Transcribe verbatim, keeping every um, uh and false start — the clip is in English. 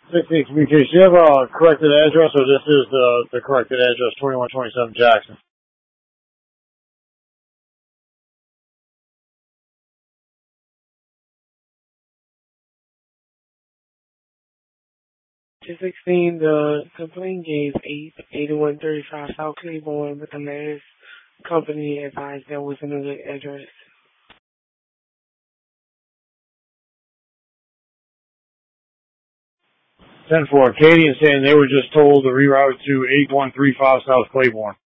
sixteen communications. Do you have a corrected address, or this is the, the corrected address, twenty-one twenty-seven Jackson? two sixteen, the complaint gave eight eighty-one thirty-five South Claiborne, but the last company advised there wasn't a good address. ten four. Katie is saying they were just told to reroute to eight one three five South Claiborne.